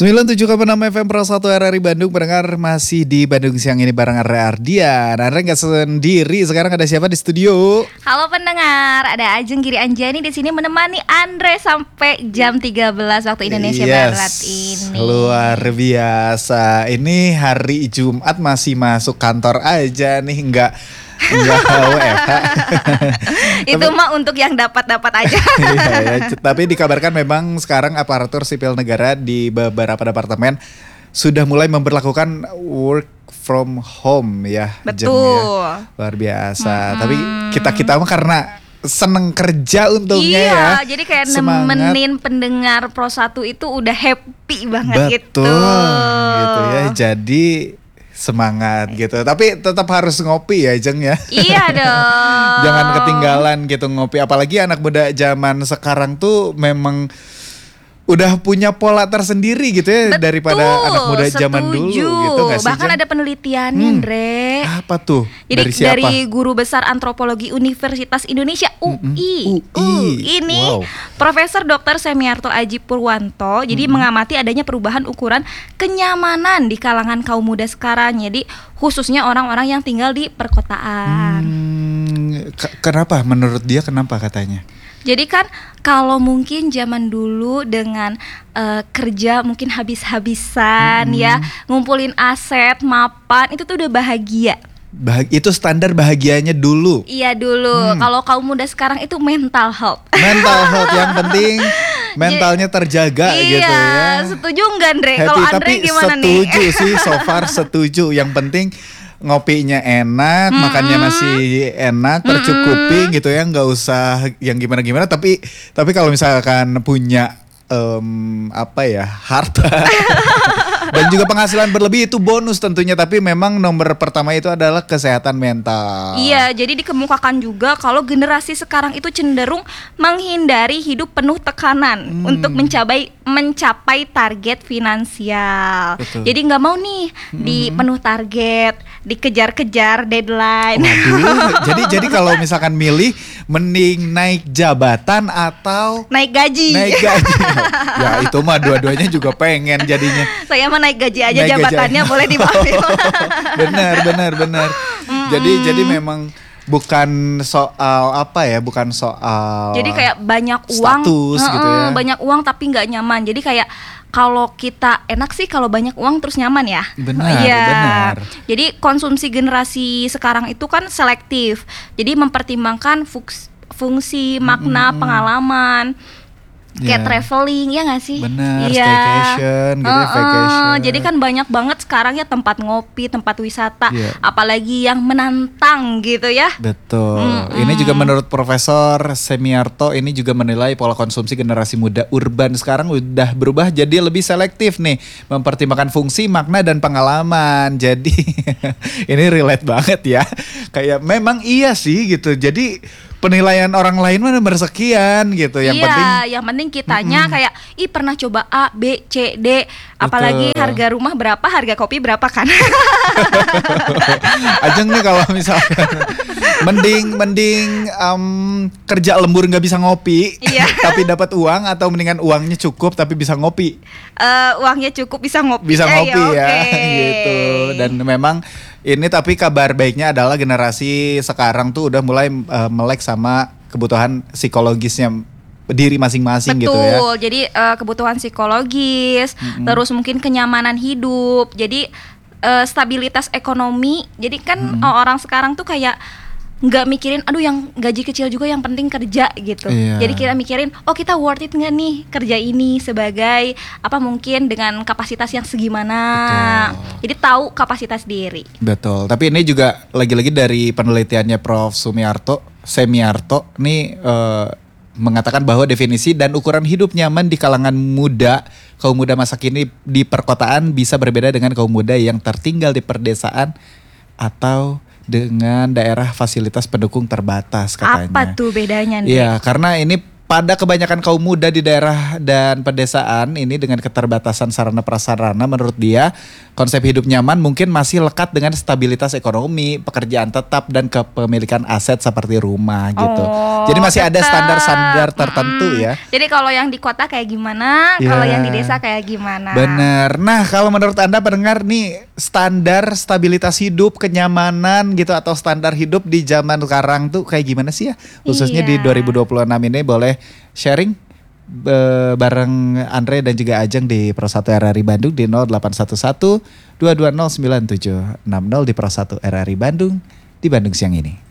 97,6 FM Pro 1 RRI Bandung. Pendengar masih di Bandung siang ini bareng Ardian. Andre nggak sendiri, sekarang ada siapa di studio? Halo pendengar, ada Ajeng Giri Anjani di sini menemani Andre sampai jam 13 waktu Indonesia Barat ini. Luar biasa. Ini hari Jumat masih masuk kantor aja nih, enggak WFH. Itu mah untuk yang dapat-dapat aja. Iya, tapi dikabarkan memang sekarang aparatur sipil negara di beberapa departemen sudah mulai memberlakukan work from home ya. Betul. Ya. Luar biasa. Tapi kita mah karena seneng kerja untungnya ya. Iya, jadi kayak nemenin pendengar Pro 1 itu udah happy banget. Betul, gitu ya. Jadi semangat gitu. Tapi tetap harus ngopi ya, Jeng ya. Iya dong. Jangan ketinggalan gitu ngopi. Apalagi anak muda zaman sekarang tuh memang udah punya pola tersendiri gitu ya. Betul, daripada anak muda zaman dulu gitu gak sih? Bahkan ada penelitiannya, Andre. Apa tuh? Jadi dari siapa? Dari Guru Besar Antropologi Universitas Indonesia UI. Ini wow. Profesor Dr. Semiarto Aji Purwanto. Jadi mengamati adanya perubahan ukuran kenyamanan di kalangan kaum muda sekarang. Jadi khususnya orang-orang yang tinggal di perkotaan. Kenapa? Menurut dia kenapa katanya? Jadi kan kalau mungkin zaman dulu dengan kerja mungkin habis-habisan ya, ngumpulin aset, mapan, itu tuh udah bahagia. Itu standar bahagianya dulu. Iya dulu. Kalau kaum muda sekarang itu mental health. Mental health yang penting mentalnya terjaga gitu ya. Iya, setuju nggak Andre? Kalau Andre gimana nih? Setuju sih, so far setuju. Yang penting ngopinya enak, makannya masih enak, tercukupi gitu ya, nggak usah yang gimana-gimana. Tapi kalau misalkan punya harta dan juga penghasilan berlebih itu bonus tentunya. Tapi memang nomor pertama itu adalah kesehatan mental. Iya, jadi dikemukakan juga kalau generasi sekarang itu cenderung menghindari hidup penuh tekanan untuk mencapai target finansial. Betul. Jadi nggak mau nih di penuh target, dikejar-kejar deadline. Waduh, jadi kalau misalkan milih mending naik jabatan atau naik gaji. Ya itu mah dua-duanya juga pengen jadinya. Saya mah naik gaji aja, jabatannya boleh diambil. Benar. Jadi memang bukan soal bukan soal jadi kayak banyak uang, status gitu ya. Banyak uang tapi nggak nyaman. Jadi kayak kalau kita enak sih kalau banyak uang terus nyaman ya. Benar. Jadi konsumsi generasi sekarang itu kan selektif. Jadi mempertimbangkan fungsi, makna, pengalaman. Kayak traveling ya nggak sih? Benar, staycation gitu, vacation. Jadi kan banyak banget sekarang ya tempat ngopi, tempat wisata, apalagi yang menantang gitu ya. Betul. Ini juga menurut Profesor Semiarto ini juga menilai pola konsumsi generasi muda urban sekarang udah berubah jadi lebih selektif nih, mempertimbangkan fungsi, makna dan pengalaman. Jadi ini relate banget ya. Kayak memang iya sih gitu. Jadi penilaian orang lain mana bersekian gitu. Yang penting kitanya kayak pernah coba A, B, C, D. Apalagi harga rumah berapa, harga kopi berapa kan. Ajeng nih kalau misalkan mending kerja lembur nggak bisa ngopi, tapi dapat uang, atau mendingan uangnya cukup tapi bisa ngopi. Uangnya cukup bisa ngopi. Bisa ngopi ya gitu. Dan memang ini tapi kabar baiknya adalah generasi sekarang tuh udah mulai melek sama kebutuhan psikologisnya diri masing-masing. Betul, gitu ya. Betul, jadi kebutuhan psikologis, terus mungkin kenyamanan hidup, jadi stabilitas ekonomi. Jadi kan orang sekarang tuh kayak nggak mikirin, aduh yang gaji kecil juga yang penting kerja gitu. Jadi kita mikirin, kita worth it nggak nih kerja ini sebagai mungkin dengan kapasitas yang segimana. Betul. Jadi tahu kapasitas diri. Betul. Tapi ini juga lagi-lagi dari penelitiannya Prof. Semiarto nih mengatakan bahwa definisi dan ukuran hidup nyaman di kalangan kaum muda masa kini di perkotaan bisa berbeda dengan kaum muda yang tertinggal di perdesaan atau dengan daerah fasilitas pendukung terbatas katanya. Apa tuh bedanya nih? Iya, karena ini pada kebanyakan kaum muda di daerah dan pedesaan ini dengan keterbatasan sarana prasarana, menurut dia konsep hidup nyaman mungkin masih lekat dengan stabilitas ekonomi, pekerjaan tetap dan kepemilikan aset seperti rumah gitu. Jadi masih ada tetap. standar-standar tertentu ya. Jadi kalau yang di kota kayak gimana, Ya. kalau yang di desa kayak gimana? Bener. Nah, kalau menurut Anda pendengar nih, standar stabilitas hidup, kenyamanan gitu atau standar hidup di zaman sekarang tuh kayak gimana sih ya? Khususnya di Iya. 2026 ini boleh sharing bareng Andre dan juga Ajeng di Pro 1 RRI Bandung di 0811 220 9760 di Pro 1 RRI Bandung di Bandung siang ini.